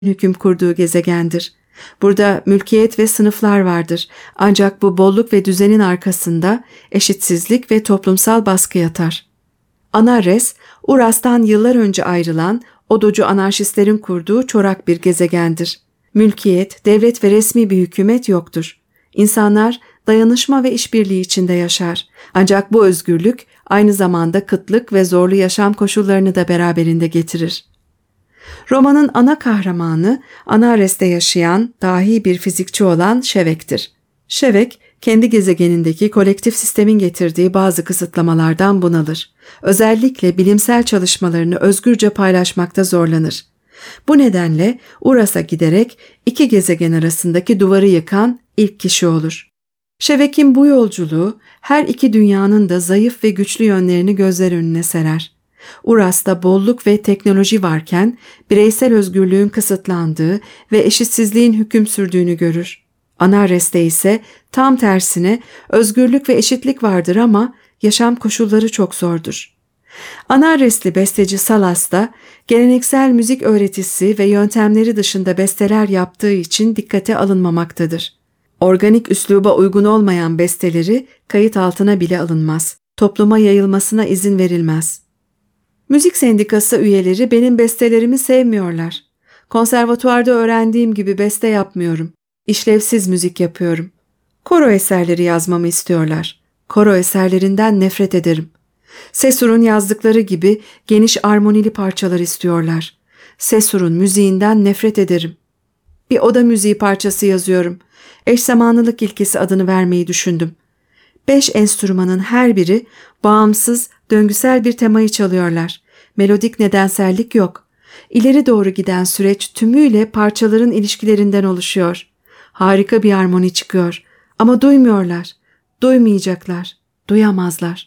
hüküm kurduğu gezegendir. Burada mülkiyet ve sınıflar vardır. Ancak bu bolluk ve düzenin arkasında eşitsizlik ve toplumsal baskı yatar. Anarres, Uras'tan yıllar önce ayrılan Odocu anarşistlerin kurduğu çorak bir gezegendir. Mülkiyet, devlet ve resmi bir hükümet yoktur. İnsanlar dayanışma ve işbirliği içinde yaşar. Ancak bu özgürlük aynı zamanda kıtlık ve zorlu yaşam koşullarını da beraberinde getirir. Romanın ana kahramanı Anarres'te yaşayan dahi bir fizikçi olan Şevek'tir. Şevek, kendi gezegenindeki kolektif sistemin getirdiği bazı kısıtlamalardan bunalır. Özellikle bilimsel çalışmalarını özgürce paylaşmakta zorlanır. Bu nedenle Uras'a giderek iki gezegen arasındaki duvarı yıkan ilk kişi olur. Şevek'in bu yolculuğu her iki dünyanın da zayıf ve güçlü yönlerini gözler önüne serer. Uras'ta bolluk ve teknoloji varken bireysel özgürlüğün kısıtlandığı ve eşitsizliğin hüküm sürdüğünü görür. Anarres'te ise tam tersine özgürlük ve eşitlik vardır ama yaşam koşulları çok zordur. Anarresli besteci Salas da geleneksel müzik öğretisi ve yöntemleri dışında besteler yaptığı için dikkate alınmamaktadır. Organik üsluba uygun olmayan besteleri kayıt altına bile alınmaz. Topluma yayılmasına izin verilmez. Müzik sendikası üyeleri benim bestelerimi sevmiyorlar. Konservatuvarda öğrendiğim gibi beste yapmıyorum. İşlevsiz müzik yapıyorum. Koro eserleri yazmamı istiyorlar. Koro eserlerinden nefret ederim. Sesur'un yazdıkları gibi geniş armonili parçalar istiyorlar. Sesur'un müziğinden nefret ederim. Bir oda müziği parçası yazıyorum. Eş zamanlılık ilkesi adını vermeyi düşündüm. 5 enstrümanın her biri bağımsız, döngüsel bir temayı çalıyorlar. Melodik nedensellik yok. İleri doğru giden süreç tümüyle parçaların ilişkilerinden oluşuyor. Harika bir armoni çıkıyor. Ama duymuyorlar. Duymayacaklar. Duyamazlar.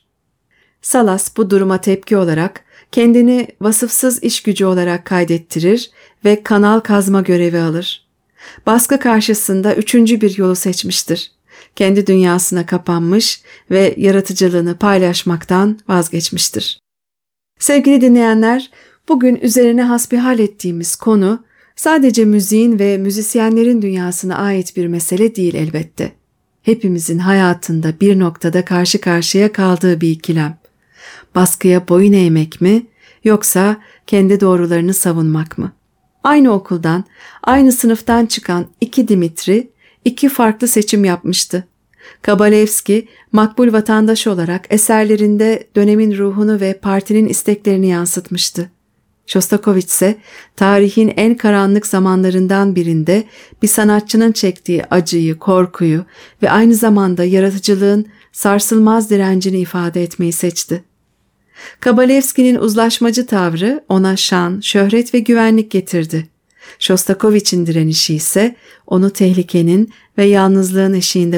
Salas bu duruma tepki olarak kendini vasıfsız iş gücü olarak kaydettirir ve kanal kazma görevi alır. Baskı karşısında üçüncü bir yolu seçmiştir. Kendi dünyasına kapanmış ve yaratıcılığını paylaşmaktan vazgeçmiştir. Sevgili dinleyenler, bugün üzerine hasbihal ettiğimiz konu sadece müziğin ve müzisyenlerin dünyasına ait bir mesele değil elbette. Hepimizin hayatında bir noktada karşı karşıya kaldığı bir ikilem. Baskıya boyun eğmek mi yoksa kendi doğrularını savunmak mı? Aynı okuldan, aynı sınıftan çıkan iki Dimitri iki farklı seçim yapmıştı. Kabalevski, makbul vatandaş olarak eserlerinde dönemin ruhunu ve partinin isteklerini yansıtmıştı. Shostakovich ise tarihin en karanlık zamanlarından birinde bir sanatçının çektiği acıyı, korkuyu ve aynı zamanda yaratıcılığın sarsılmaz direncini ifade etmeyi seçti. Kabalevski'nin uzlaşmacı tavrı ona şan, şöhret ve güvenlik getirdi. Shostakovich'in direnişi ise onu tehlikenin ve yalnızlığın eşiğinde